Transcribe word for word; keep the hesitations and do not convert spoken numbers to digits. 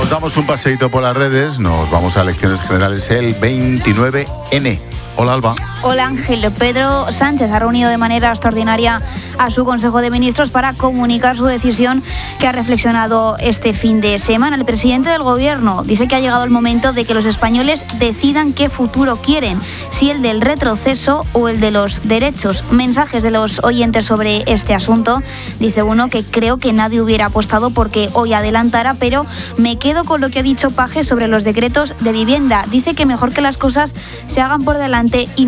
Nos damos un paseíto por las redes, nos vamos a elecciones generales el veintinueve ene. Hola, Alba. Hola, Ángel. Pedro Sánchez ha reunido de manera extraordinaria a su Consejo de Ministros para comunicar su decisión, que ha reflexionado este fin de semana. El presidente del Gobierno dice que ha llegado el momento de que los españoles decidan qué futuro quieren, si el del retroceso o el de los derechos. Mensajes de los oyentes sobre este asunto. Dice uno que creo que nadie hubiera apostado porque hoy adelantara, pero me quedo con lo que ha dicho Paje sobre los decretos de vivienda. Dice que mejor que las cosas se hagan por delante y